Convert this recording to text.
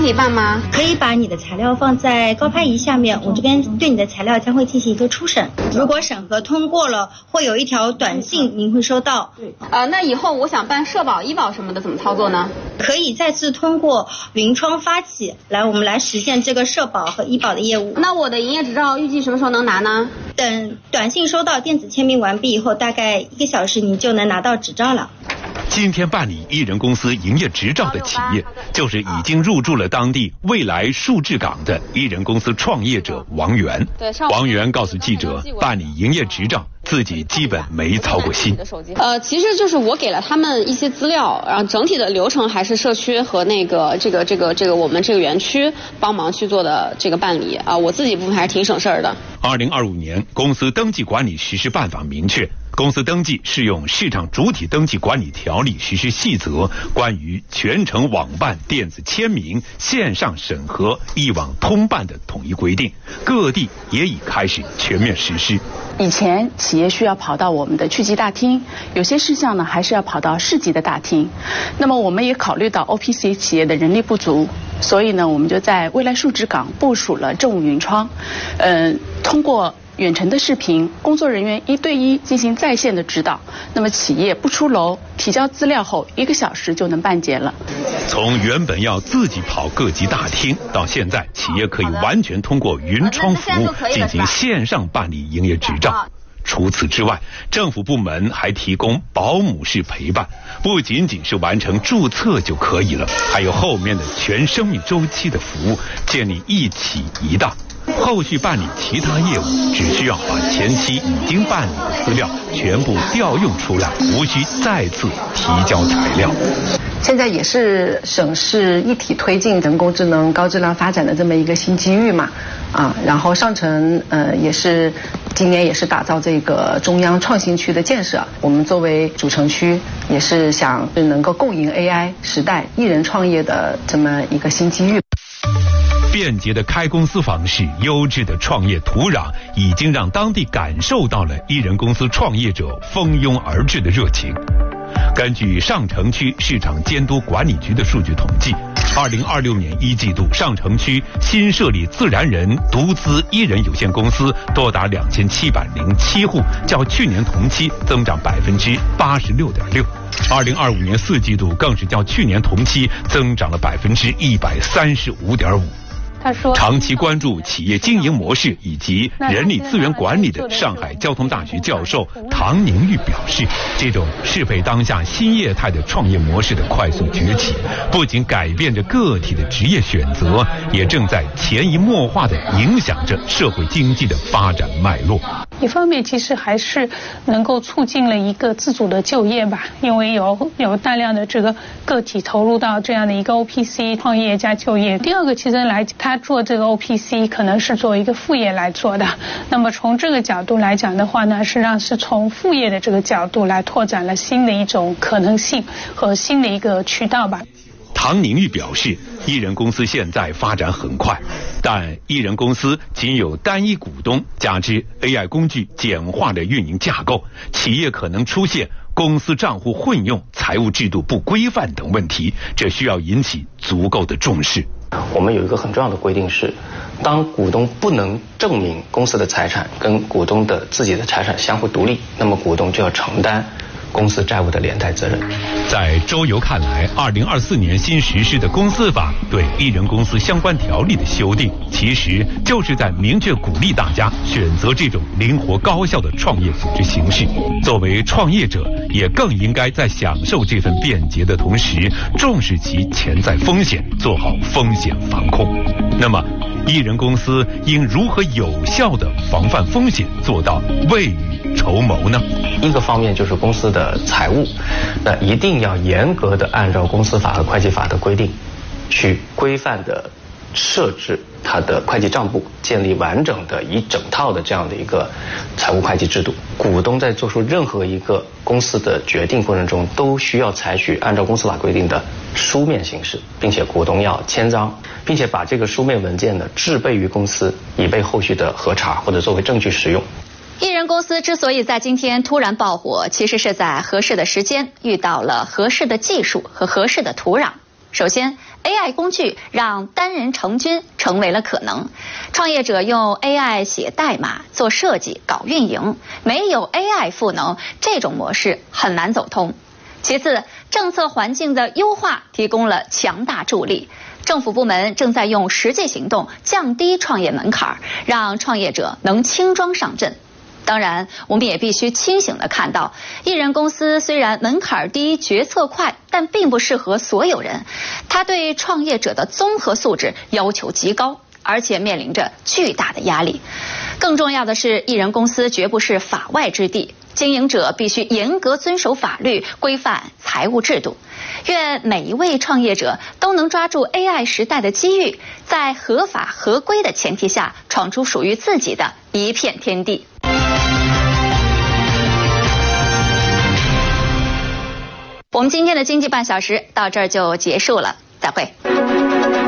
以办吗？ 可以把你的材料放在高拍仪下面，我这边对你的材料将会进行一个初审。如果审核通过了，会有一条短信您会收到。 那以后我想办社保、医保什么的怎么操作呢？ 可以再次通过云窗发起我们来实现这个社保和医保的业务。 那我的营业执照预计什么时候能拿呢？ 等短信收到，电子签名完毕以后，大概1个小时你就能拿到执照了。 今天办理艺人公司营业执照的企业，就是已经入驻了当地未来数字港的艺人公司创业者王源。王源告诉记者，办理营业执照自己基本没操过心。 其实就是我给了他们一些资料，然后整体的流程还是社区和那个这个我们这个园区帮忙去做的这个办理啊，我自己部分还是挺省事儿的。 2025年公司登记管理实施办法明确，公司登记适用市场主体登记管理条例实施细则关于全程网办电子签名、线上审核、一网通办的统一规定，各地也已开始全面实施。 以前企业需要跑到我们的区级大厅，有些事项呢还是要跑到市级的大厅。那么我们也考虑到 OPC 企业的人力不足，所以呢我们就在未来数值港部署了政务云窗，通过远程的视频，工作人员1对1进行在线的指导。那么企业不出楼，提交资料后1个小时就能办结了。 从原本要自己跑各级大厅，到现在企业可以完全通过云窗服务进行线上办理营业执照。除此之外，政府部门还提供保姆式陪伴，不仅仅是完成注册就可以了，还有后面的全生命周期的服务，建立一企一大。后续办理其他业务，只需要把前期已经办理的资料全部调用出来，无需再次提交材料。 现在也是省市一体推进人工智能高质量发展的这么一个新机遇嘛，然后上城也是今年也是打造这个中央创新区的建设，我们作为主城区也是想能够共赢 AI 时代艺人创业的这么一个新机遇。 便捷的开公司方式，优质的创业土壤，已经让当地感受到了艺人公司创业者蜂拥而至的热情。根据上城区市场监督管理局的数据统计，2026年1季度上城区新设立自然人独资艺人有限公司多达2707户，较去年同期增长86.6%。2025年4季度更是较去年同期增长了135.5%。 他说， 长期关注企业经营模式以及人力资源管理的上海交通大学教授唐宁玉表示，这种适配当下新业态的创业模式的快速崛起，不仅改变着个体的职业选择，也正在潜移默化地影响着社会经济的发展脉络。 一方面其实还是能够促进了一个自主的就业吧，因为有大量的这个个体投入到这样的一个 OPC 创业加就业。第二个其实他做这个 OPC 可能是作为一个副业来做的，那么从这个角度来讲的话呢，实际上是从副业的这个角度来拓展了新的一种可能性和新的一个渠道吧。 唐宁玉表示，艺人公司现在发展很快，但艺人公司仅有单一股东，加之 AI 工具简化的运营架构，企业可能出现公司账户混用、财务制度不规范等问题，这需要引起足够的重视。 我们有一个很重要的规定是，当股东不能证明公司的财产跟股东的自己的财产相互独立，那么股东就要承担公司债务的连带责任。 在周游看来，2024年新实施的公司法对艺人公司相关条例的修订，其实就是在明确鼓励大家选择这种灵活高效的创业组织形式。作为创业者，也更应该在享受这份便捷的同时，重视其潜在风险，做好风险防控。那么，艺人公司应如何有效地防范风险，做到未雨绸缪呢？ 一个方面就是公司的财务，那一定要严格的按照公司法和会计法的规定，去规范的设置它的会计账簿，建立完整的一整套的这样的一个财务会计制度。股东在做出任何一个公司的决定过程中，都需要采取按照公司法规定的书面形式，并且股东要签章，并且把这个书面文件呢制备于公司，以备后续的核查或者作为证据使用。 艺人公司之所以在今天突然爆火，其实是在合适的时间遇到了合适的技术和合适的土壤。首先 AI 工具让单人成军成为了可能。创业者用 AI 写代码、做设计、搞运营，没有 AI 赋能，这种模式很难走通。其次，政策环境的优化提供了强大助力。政府部门正在用实际行动降低创业门槛，让创业者能轻装上阵。当然，我们也必须清醒地看到，艺人公司虽然门槛低、决策快，但并不适合所有人。它对创业者的综合素质要求极高，而且面临着巨大的压力。更重要的是，艺人公司绝不是法外之地，经营者必须严格遵守法律，规范财务制度。愿每一位创业者都能抓住 AI 时代的机遇，在合法合规的前提下，闯出属于自己的一片天地。我们今天的经济半小时到这儿就结束了，再会。